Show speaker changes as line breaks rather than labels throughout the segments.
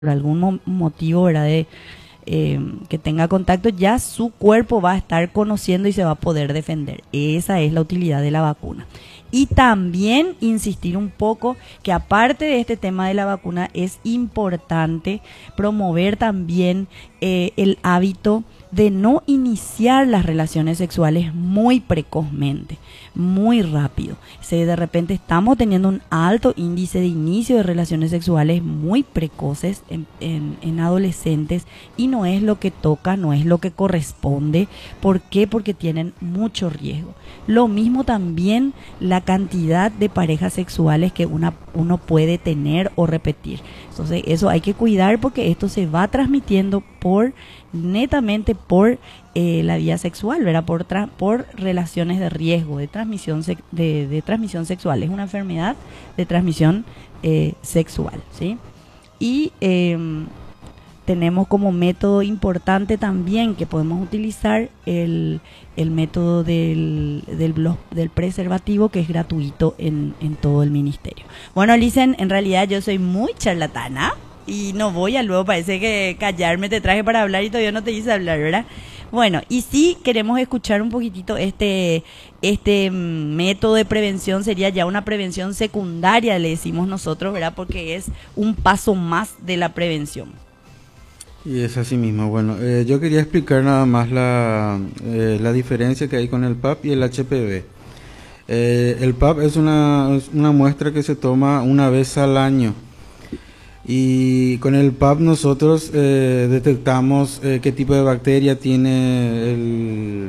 por algún motivo, ¿verdad? Que tenga contacto, ya su cuerpo va a estar conociendo y se va a poder defender. Esa es la utilidad de la vacuna. Y también insistir un poco que aparte de este tema de la vacuna es importante promover también el hábito de no iniciar las relaciones sexuales muy precozmente, muy rápido. Si de repente estamos teniendo un alto índice de inicio de relaciones sexuales muy precoces en adolescentes, y no es lo que toca, no es lo que corresponde. ¿Por qué? Porque tienen mucho riesgo. Lo mismo también la cantidad de parejas sexuales que uno puede tener o repetir. Entonces eso hay que cuidar, porque esto se va transmitiendo netamente por la vía sexual, ¿verdad? Por relaciones de riesgo de transmisión de transmisión sexual. Es una enfermedad de transmisión sexual, ¿sí? Y tenemos como método importante también que podemos utilizar el método del preservativo, que es gratuito en todo el ministerio. Bueno, Licen, en realidad yo soy muy charlatana y no voy a luego, parece que callarme te traje para hablar y todavía no te hice hablar, ¿verdad? Bueno, y sí queremos escuchar un poquitito este método de prevención. Sería ya una prevención secundaria, le decimos nosotros, ¿verdad? Porque es un paso más de la prevención.
Y es así mismo. Bueno, yo quería explicar nada más la diferencia que hay con el PAP y el HPV. El PAP es una muestra que se toma una vez al año. Y con el PAP nosotros detectamos qué tipo de bacteria tiene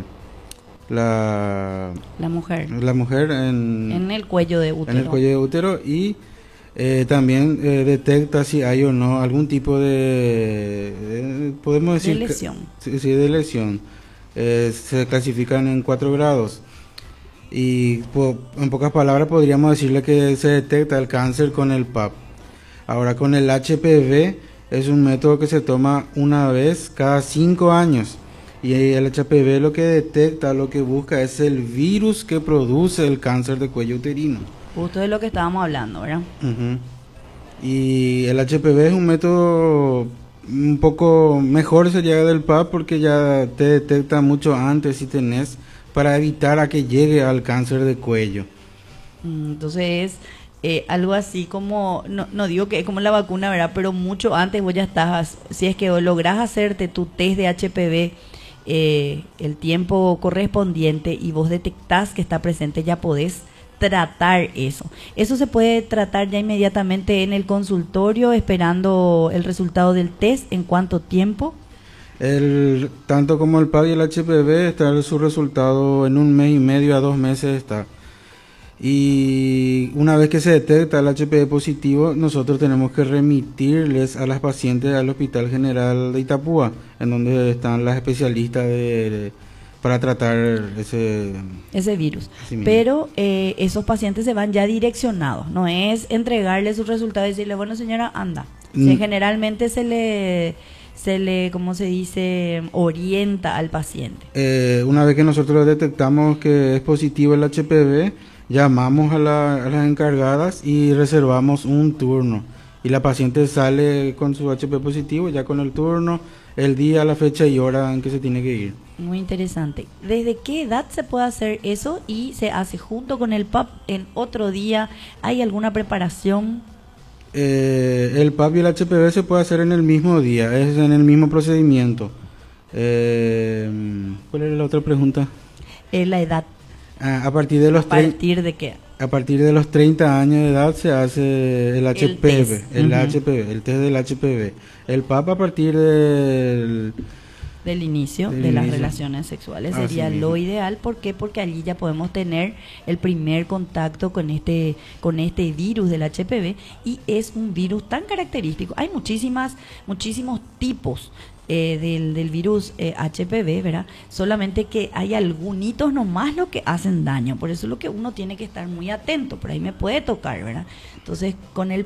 la mujer en el cuello de útero, y también detecta si hay o no algún tipo podemos decir,
de lesión.
Sí, de lesión. Se clasifican en 4 grados. Y en pocas palabras podríamos decirle que se detecta el cáncer con el PAP. Ahora, con el HPV es un método que se toma una vez cada 5 años. Y el HPV lo que detecta, lo que busca es el virus que produce el cáncer de cuello uterino.
Justo de lo que estábamos hablando, ¿verdad?
Y el HPV es un método un poco mejor, sería del PAP, porque ya te detecta mucho antes si tenés, para evitar a que llegue al cáncer de cuello.
Entonces algo así como, no digo que es como la vacuna, ¿verdad? Pero mucho antes vos ya estás, si es que lográs hacerte tu test de HPV el tiempo correspondiente y vos detectás que está presente, ya podés tratar eso. Eso se puede tratar ya inmediatamente en el consultorio, esperando el resultado del test. ¿En cuánto tiempo?
Tanto como el PAP y el HPV, está su resultado en 1 mes y medio a 2 meses está. Y una vez que se detecta el HPV positivo, nosotros tenemos que remitirles a las pacientes al Hospital General de Itapúa, en donde están las especialistas para tratar ese virus.
Pero esos pacientes se van ya direccionados, no es entregarle sus resultados y decirle, bueno señora, anda. Generalmente se le, ¿cómo se dice?, orienta al paciente.
Una vez que nosotros detectamos que es positivo el HPV, llamamos a las encargadas y reservamos un turno. Y la paciente sale con su HPV positivo, ya con el turno, el día, la fecha y hora en que se tiene que ir.
Muy interesante. ¿Desde qué edad se puede hacer eso y se hace junto con el PAP en otro día? ¿Hay alguna preparación?
El PAP y el HPV se puede hacer en el mismo día, es en el mismo procedimiento. ¿Cuál era la otra pregunta?
La edad.
¿A partir de los
de qué?
A partir de los 30 años de edad se hace el HPV, el test del HPV. El PAP a partir del
inicio de las relaciones sexuales sería lo ideal. ¿Por qué? Porque allí ya podemos tener el primer contacto con este virus del HPV, y es un virus tan característico. Hay muchísimos tipos del virus HPV, ¿verdad? Solamente que hay algunitos nomás lo que hacen daño. Por eso es lo que uno tiene que estar muy atento. Por ahí me puede tocar, ¿verdad? Entonces, con el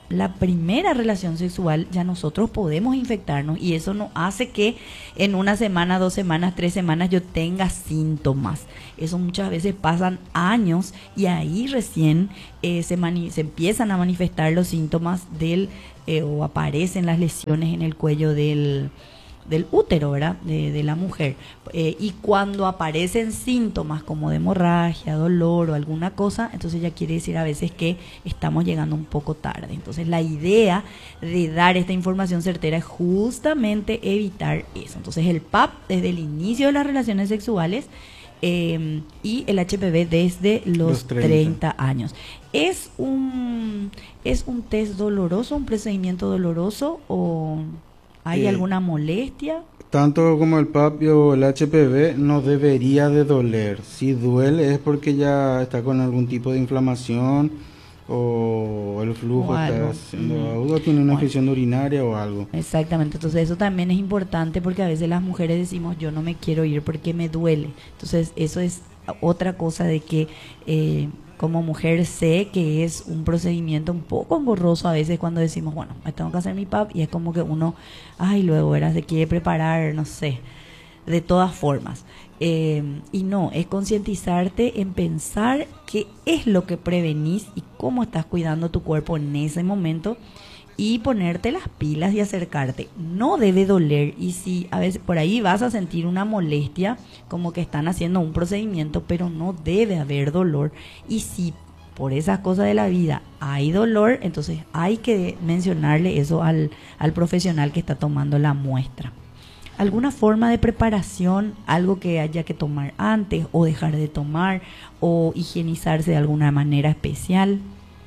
la primera relación sexual ya nosotros podemos infectarnos y eso no hace que en una semana, 2 semanas, 3 semanas yo tenga síntomas. Eso muchas veces pasan años y ahí recién se empiezan a manifestar los síntomas o aparecen las lesiones en el cuello del útero, ¿verdad? De la mujer. Y cuando aparecen síntomas como de hemorragia, dolor o alguna cosa, entonces ya quiere decir a veces que estamos llegando un poco tarde. Entonces la idea de dar esta información certera es justamente evitar eso. Entonces el PAP desde el inicio de las relaciones sexuales y el HPV desde los 30 años. ¿Es un test doloroso, un procedimiento doloroso o hay alguna molestia?
Tanto como el PAP o el HPV no debería de doler. Si duele es porque ya está con algún tipo de inflamación o el flujo está siendo agudo, tiene una infección urinaria o algo.
Exactamente, entonces eso también es importante porque a veces las mujeres decimos yo no me quiero ir porque me duele. Entonces eso es otra cosa de que como mujer sé que es un procedimiento un poco engorroso a veces cuando decimos, bueno, me tengo que hacer mi PAP y es como que uno, luego se quiere preparar, no sé, de todas formas. Y no, es concientizarte en pensar qué es lo que prevenís y cómo estás cuidando tu cuerpo en ese momento y ponerte las pilas y acercarte. No debe doler y si a veces por ahí vas a sentir una molestia como que están haciendo un procedimiento, pero no debe haber dolor. Y si por esas cosas de la vida hay dolor, entonces hay que mencionarle eso al profesional que está tomando la muestra. ¿Alguna forma de preparación, algo que haya que tomar antes o dejar de tomar o higienizarse de alguna manera especial?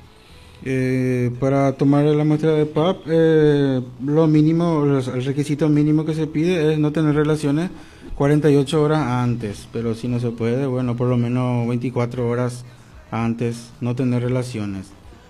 Para tomar la muestra de PAP, lo mínimo, el requisito mínimo que se pide es no tener relaciones 48 horas antes, pero si no se puede, bueno, por lo menos 24 horas antes no tener relaciones.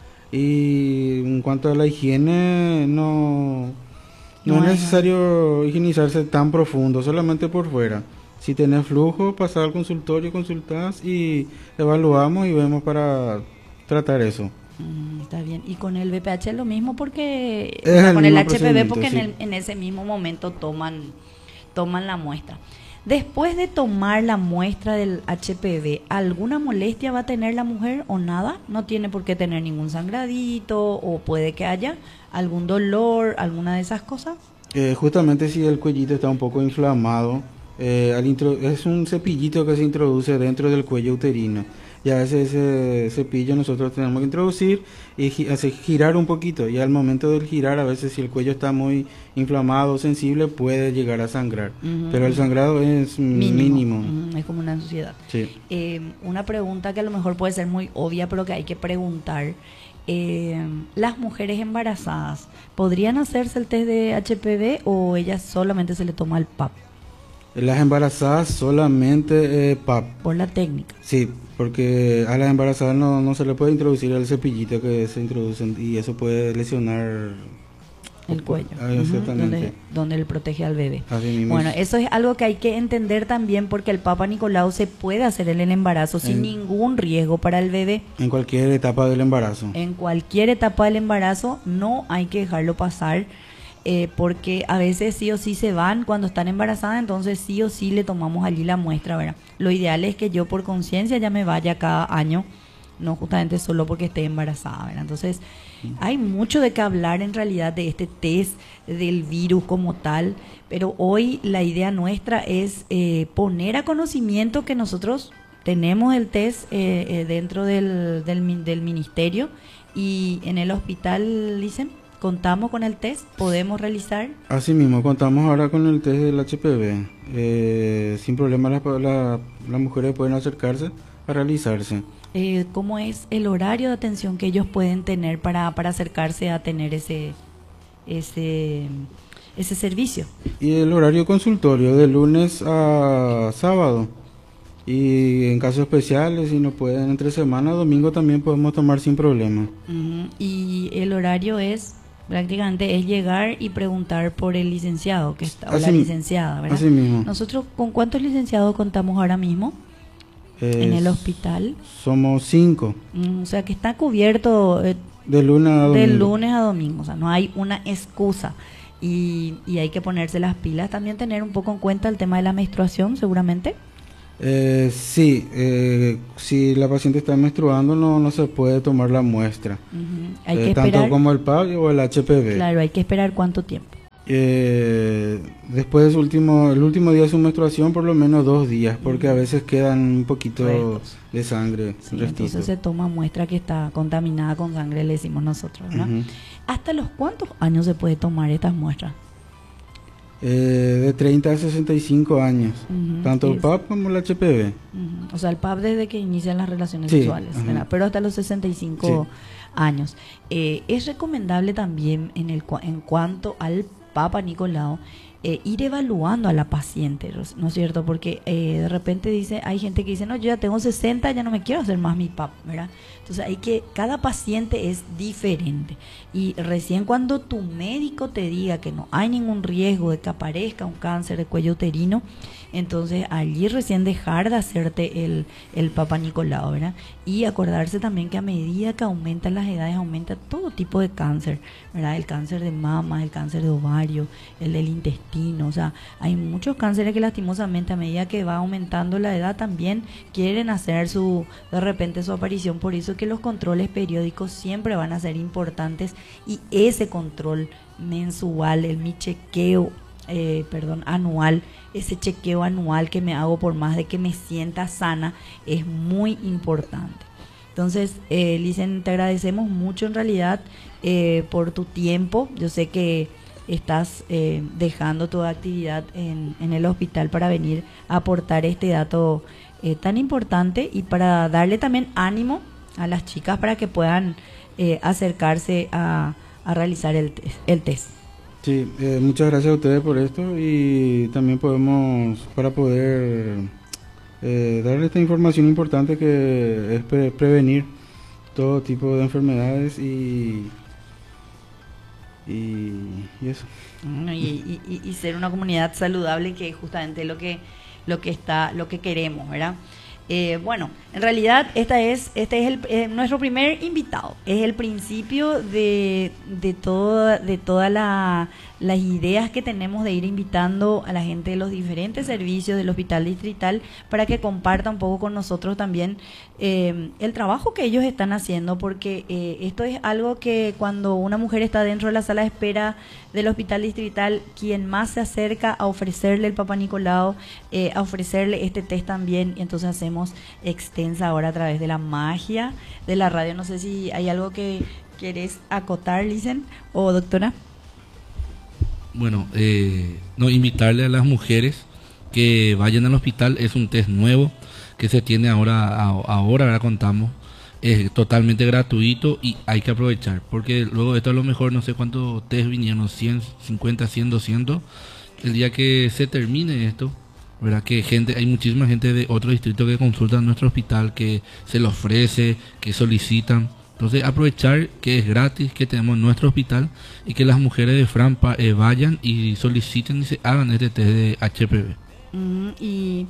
Y en cuanto a la higiene, no es necesario higienizarse tan profundo, solamente por fuera. Si tenés flujo, pasar al consultorio, consultás y evaluamos y vemos para tratar eso.
Está bien. Y con el VPH es lo mismo porque
con
el HPV porque
sí.
en ese mismo momento toman la muestra. Después de tomar la muestra del HPV, ¿alguna molestia va a tener la mujer o nada? No tiene por qué tener ningún sangradito o puede que haya algún dolor, alguna de esas cosas.
Justamente si el cuellito está un poco inflamado, es un cepillito que se introduce dentro del cuello uterino. Y a veces ese cepillo nosotros tenemos que introducir y hacer girar un poquito. Y al momento del girar, a veces si el cuello está muy inflamado o sensible, puede llegar a sangrar. Pero el sangrado es mínimo.
Es como una ansiedad.
Sí.
Una pregunta que a lo mejor puede ser muy obvia, pero que hay que preguntar. Las mujeres embarazadas, ¿podrían hacerse el test de HPV o ellas solamente se le toma el PAP?
Las embarazadas solamente PAP.
Por la técnica.
Sí, porque a las embarazadas no se le puede introducir el cepillito que se introducen y eso puede lesionar
el cuello, donde le protege al bebé. Bueno, eso es algo que hay que entender también porque el Papa Nicolau se puede hacer en el embarazo sin ningún riesgo para el bebé.
En cualquier etapa del embarazo.
En cualquier etapa del embarazo no hay que dejarlo pasar porque a veces sí o sí se van cuando están embarazadas, entonces sí o sí le tomamos allí la muestra, ¿verdad? Lo ideal es que yo por conciencia ya me vaya cada año, no justamente solo porque esté embarazada, ¿verdad? Entonces hay mucho de qué hablar en realidad de este test del virus como tal, pero hoy la idea nuestra es poner a conocimiento que nosotros tenemos el test dentro del ministerio y en el hospital, dicen, contamos con el test, podemos realizar.
Así mismo, contamos ahora con el test del HPV. Sin problema las mujeres pueden acercarse a realizarse.
¿Cómo es el horario de atención que ellos pueden tener para acercarse a tener ese servicio?
Y el horario consultorio de lunes a sábado. Y en casos especiales, si no pueden entre semana, domingo también podemos tomar sin problema.
Y el horario es prácticamente es llegar y preguntar por el licenciado que está, o
así,
la licenciada, ¿verdad?
Así mismo.
Nosotros, ¿con cuántos licenciados contamos ahora mismo? en el hospital.
Somos 5.
O sea que está cubierto
de
lunes a domingo. O sea, no hay una excusa. Y hay que ponerse las pilas. También tener un poco en cuenta el tema de la menstruación, seguramente.
Sí, si la paciente está menstruando no se puede tomar la muestra.
Hay que
tanto
esperar,
como el PAP o el HPV.
Claro, hay que esperar cuánto tiempo.
Después el último día de su menstruación, por lo menos 2 días, porque a veces quedan un poquito
Restos
de sangre.
Sí, entonces se toma muestra que está contaminada con sangre, le decimos nosotros, ¿verdad? ¿Hasta los cuántos años se puede tomar estas muestras?
De 30 a 65 años, tanto el PAP como el HPV.
O sea, el PAP desde que inician las relaciones sexuales, ¿verdad? Pero hasta los 65 años. Es recomendable también en cuanto al Papa Nicolau, ir evaluando a la paciente, ¿no es cierto? Porque de repente hay gente que dice, no, yo ya tengo 60, ya no me quiero hacer más mi PAP, ¿verdad? Entonces cada paciente es diferente, y recién cuando tu médico te diga que no hay ningún riesgo de que aparezca un cáncer de cuello uterino, entonces allí recién dejar de hacerte el Papa Nicolau, ¿verdad? Y acordarse también que a medida que aumentan las edades, aumenta todo tipo de cáncer, ¿verdad? El cáncer de mama, el cáncer de ovario, el del intestino, o sea, hay muchos cánceres que lastimosamente a medida que va aumentando la edad también quieren hacer de repente su aparición. Por eso que los controles periódicos siempre van a ser importantes, y ese control mensual, mi chequeo anual, ese chequeo anual que me hago por más de que me sienta sana, es muy importante. Entonces, Licen, te agradecemos mucho en realidad por tu tiempo. Yo sé que estás dejando toda actividad en el hospital para venir a aportar este dato tan importante, y para darle también ánimo a las chicas para que puedan acercarse a realizar el test.
Sí, muchas gracias a ustedes por esto, y también para poder darle esta información importante que es prevenir todo tipo de enfermedades y eso.
Y ser una comunidad saludable, que es justamente lo que queremos, ¿verdad? Bueno, en realidad este es nuestro primer invitado. Es el principio de todas las ideas que tenemos de ir invitando a la gente de los diferentes servicios del Hospital Distrital para que comparta un poco con nosotros también el trabajo que ellos están haciendo, porque esto es algo que cuando una mujer está dentro de la sala de espera del Hospital Distrital, quien más se acerca a ofrecerle el Papa Nicolau, a ofrecerle este test también, y entonces hacemos extensa ahora a través de la magia de la radio. No sé si hay algo que querés acotar, Licen, o doctora.
Bueno, invitarle a las mujeres que vayan al hospital. Es un test nuevo que se tiene ahora contamos. Es totalmente gratuito y hay que aprovechar, porque luego esto a lo mejor no sé cuántos test vinieron, 100, 50, 100, 200. El día que se termine esto, ¿verdad? Que hay muchísima gente de otro distrito que consulta en nuestro hospital, que se lo ofrece, que solicitan. Entonces aprovechar que es gratis, que tenemos nuestro hospital, y que las mujeres de Fran vayan y soliciten y se hagan este test de HPV.
Y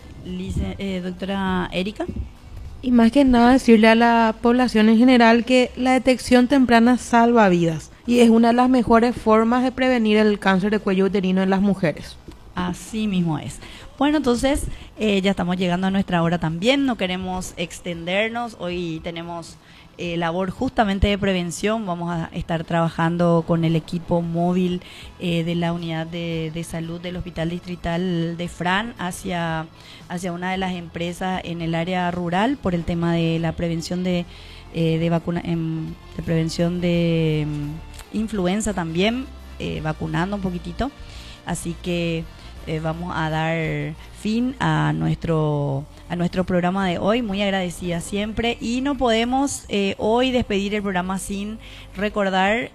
doctora Erika.
Y más que nada decirle a la población en general que la detección temprana salva vidas, y es una de las mejores formas de prevenir el cáncer de cuello uterino en las mujeres.
Así mismo es. Bueno, entonces ya estamos llegando a nuestra hora también, no queremos extendernos. Hoy tenemos labor justamente de prevención. Vamos a estar trabajando con el equipo móvil de la unidad de salud del Hospital Distrital de Fran hacia una de las empresas en el área rural por el tema de la prevención de vacuna, de prevención de influenza también, vacunando un poquitito. Así que vamos a dar fin a nuestro programa de hoy, muy agradecida siempre, y no podemos hoy despedir el programa sin recordar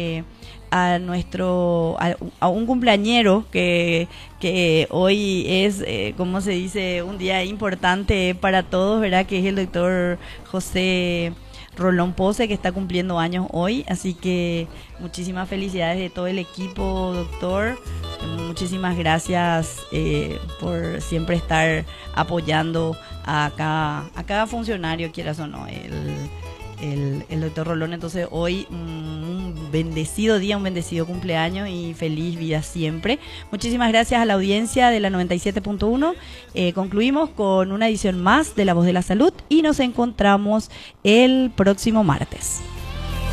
a un cumpleañero que hoy es, como se dice, un día importante para todos, ¿verdad? Que es el doctor José Rolón Pose, que está cumpliendo años hoy, así que muchísimas felicidades de todo el equipo, doctor. Muchísimas gracias por siempre estar apoyando a cada funcionario, quieras o no, el doctor Rolón. Entonces hoy un bendecido día, un bendecido cumpleaños y feliz vida siempre. Muchísimas gracias a la audiencia de la 97.1. Concluimos con una edición más de La Voz de la Salud y nos encontramos el próximo martes.